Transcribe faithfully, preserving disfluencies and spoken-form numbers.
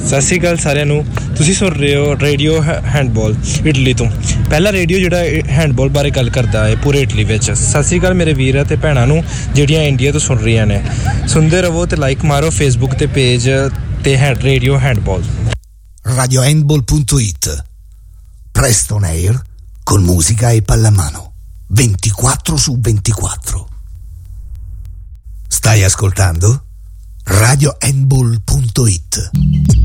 ਸਤਿ ਸ਼੍ਰੀ ਅਕਾਲ ਸਾਰਿਆਂ ਨੂੰ ਤੁਸੀਂ ਸੁਣ ਰਹੇ ਹੋ ਰੇਡੀਓ ਹੈਂਡਬਾਲ ਇਟਲੀ ਤੋਂ ਪਹਿਲਾ ਰੇਡੀਓ ਜਿਹੜਾ ਹੈਂਡਬਾਲ ਬਾਰੇ ਗੱਲ ਕਰਦਾ ਹੈ ਪੂਰੇ ਇਟਲੀ ਵਿੱਚ ਸਤਿ ਸ਼੍ਰੀ ਅਕਾਲ ਮੇਰੇ ਵੀਰ ਤੇ ਭੈਣਾਂ ਨੂੰ ਜਿਹੜੀਆਂ ਇੰਡੀਆ ਤੋਂ ਸੁਣ ਰਹੀਆਂ ਨੇ ਸੁਣਦੇ ਰਹੋ ਤੇ ਲਾਈਕ ਮਾਰੋ ਫੇਸਬੁੱਕ ਤੇ ਪੇਜ ਤੇ head radio handball radio handball punto it presto on air con musica e pallamano ventiquattro su ventiquattro stai ascoltando radio handball punto it